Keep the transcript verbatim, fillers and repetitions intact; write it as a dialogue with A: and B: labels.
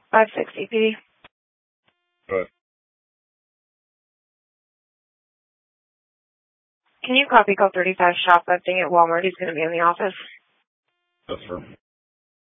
A: five six E P D.
B: Good.
A: Can you copy call thirty-five shoplifting at Walmart? He's going to be in the office.
B: Yes, sir.